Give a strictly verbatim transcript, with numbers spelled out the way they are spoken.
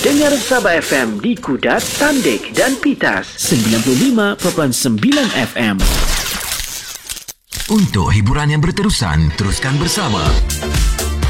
Dengar Sabah F M di Kudat, Tandik dan Pitas. sembilan puluh lima perpuluhan sembilan F M. Untuk hiburan yang berterusan, teruskan bersama